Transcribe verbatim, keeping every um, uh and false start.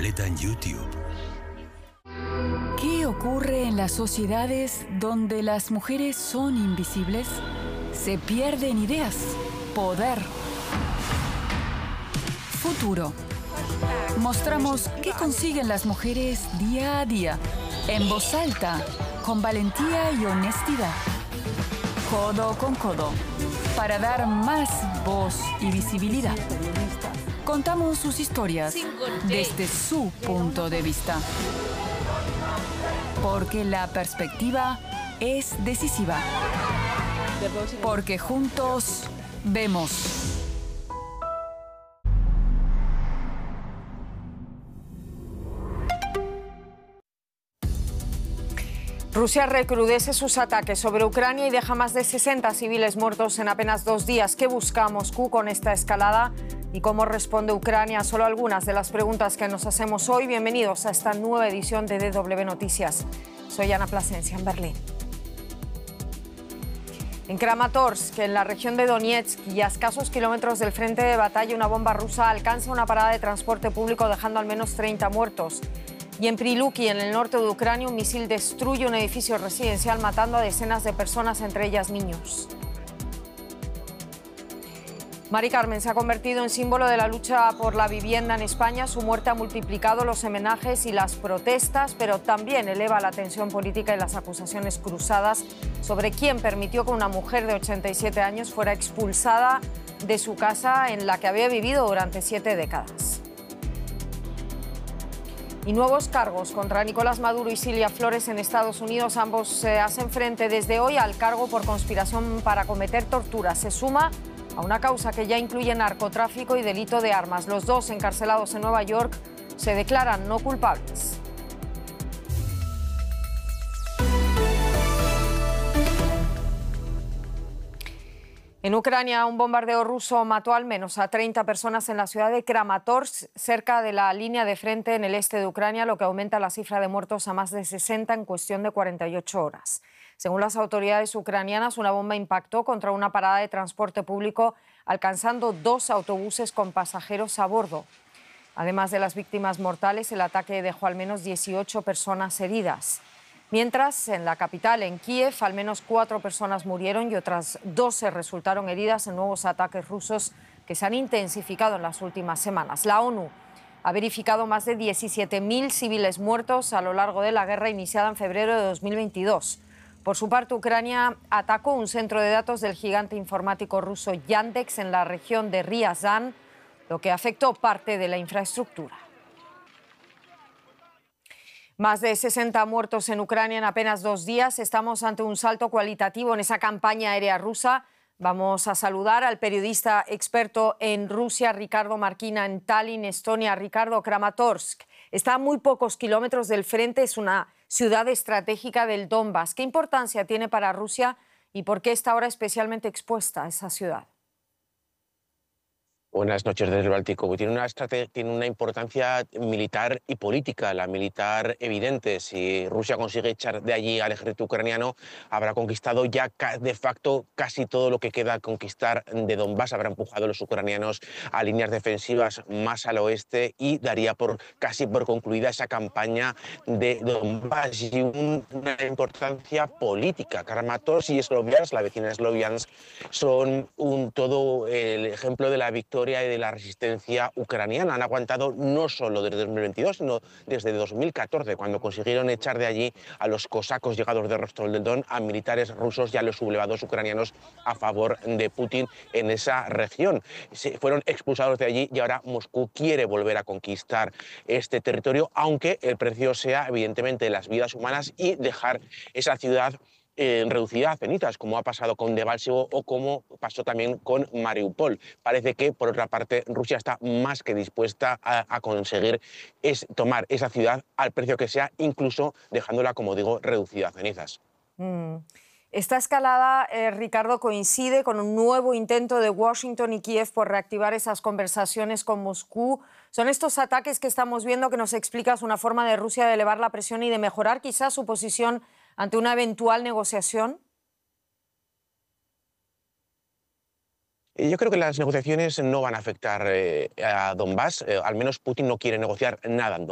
completa en YouTube. ¿Qué ocurre en las sociedades donde las mujeres son invisibles? Se pierden ideas, poder, futuro. Mostramos qué consiguen las mujeres día a día, en voz alta, con valentía y honestidad. Codo con codo, para dar más voz y visibilidad. Contamos sus historias desde su punto de vista. Porque la perspectiva es decisiva. Porque juntos vemos. Rusia recrudece sus ataques sobre Ucrania y deja más de sesenta civiles muertos en apenas dos días. ¿Qué busca Moscú con esta escalada? ¿Y cómo responde Ucrania? Solo algunas de las preguntas que nos hacemos hoy. Bienvenidos a esta nueva edición de D W Noticias. Soy Ana Plasencia en Berlín. En Kramatorsk, en la región de Donetsk y a escasos kilómetros del frente de batalla, una bomba rusa alcanza una parada de transporte público dejando al menos treinta muertos. Y en Priluki, en el norte de Ucrania, un misil destruye un edificio residencial matando a decenas de personas, entre ellas niños. Mari Carmen se ha convertido en símbolo de la lucha por la vivienda en España. Su muerte ha multiplicado los homenajes y las protestas, pero también eleva la tensión política y las acusaciones cruzadas sobre quién permitió que una mujer de ochenta y siete años fuera expulsada de su casa en la que había vivido durante siete décadas. Y nuevos cargos contra Nicolás Maduro y Cilia Flores en Estados Unidos. Ambos se hacen frente desde hoy al cargo por conspiración para cometer tortura. Se suma a una causa que ya incluye narcotráfico y delito de armas. Los dos, encarcelados en Nueva York, se declaran no culpables. En Ucrania, un bombardeo ruso mató al menos a treinta personas en la ciudad de Kramatorsk, cerca de la línea de frente en el este de Ucrania, lo que aumenta la cifra de muertos a más de sesenta en cuestión de cuarenta y ocho horas. Según las autoridades ucranianas, una bomba impactó contra una parada de transporte público, alcanzando dos autobuses con pasajeros a bordo. Además de las víctimas mortales, el ataque dejó al menos dieciocho personas heridas. Mientras, en la capital, en Kiev, al menos cuatro personas murieron y otras doce resultaron heridas en nuevos ataques rusos que se han intensificado en las últimas semanas. La ONU ha verificado más de diecisiete mil civiles muertos a lo largo de la guerra iniciada en febrero de dos mil veintidós. Por su parte, Ucrania atacó un centro de datos del gigante informático ruso Yandex en la región de Ryazan, lo que afectó parte de la infraestructura. Más de sesenta muertos en Ucrania en apenas dos días. Estamos ante un salto cualitativo en esa campaña aérea rusa. Vamos a saludar al periodista experto en Rusia, Ricardo Marquina, en Tallinn, Estonia. Ricardo, Kramatorsk está a muy pocos kilómetros del frente, es una ciudad estratégica del Donbass. ¿Qué importancia tiene para Rusia y por qué está ahora especialmente expuesta esa ciudad? Buenas noches desde el Báltico. Tiene una, tiene una importancia militar y política, la militar evidente. Si Rusia consigue echar de allí al ejército ucraniano, habrá conquistado ya de facto casi todo lo que queda conquistar de Donbass, habrá empujado a los ucranianos a líneas defensivas más al oeste y daría por casi por concluida esa campaña de Donbass. Y un, una importancia política. Kramatorsk y Sloviansk, la vecina Sloviansk, son un, todo el ejemplo de la victoria y de la resistencia ucraniana. Han aguantado no solo desde dos mil veintidós, sino desde dos mil catorce, cuando consiguieron echar de allí a los cosacos llegados de Rostov del Don, a militares rusos y a los sublevados ucranianos a favor de Putin en esa región. Se fueron expulsados de allí y ahora Moscú quiere volver a conquistar este territorio, aunque el precio sea evidentemente las vidas humanas y dejar esa ciudad Eh, reducida a cenizas, como ha pasado con Debaltseve o como pasó también con Mariupol. Parece que, por otra parte, Rusia está más que dispuesta a, a conseguir es, tomar esa ciudad al precio que sea, incluso dejándola, como digo, reducida a cenizas. Mm. Esta escalada, eh, Ricardo, coincide con un nuevo intento de Washington y Kiev por reactivar esas conversaciones con Moscú. ¿Son estos ataques que estamos viendo que nos explicas una forma de Rusia de elevar la presión y de mejorar quizás su posición ante una eventual negociación? Yo creo que las negociaciones no van a afectar eh, a Donbass. Eh, al menos Putin no quiere negociar nada en